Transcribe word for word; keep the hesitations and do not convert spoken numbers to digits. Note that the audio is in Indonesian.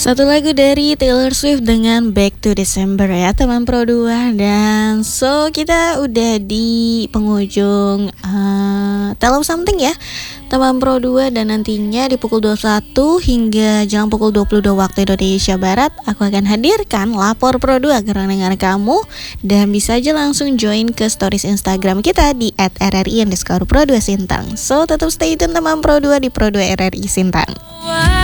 Satu lagu dari Taylor Swift dengan Back to December ya teman Pro dua. Dan so kita udah di penghujung uh, Tell Us Something ya teman Pro dua. Dan nantinya di pukul dua puluh satu hingga jam pukul dua puluh dua waktu Indonesia Barat, aku akan hadirkan Lapor Pro dua gerangan kamu. Dan bisa aja langsung join ke stories Instagram kita di et r r i underscore pro dua Sintang. So tetap stay tune teman Pro dua di Pro dua R R I Sintang.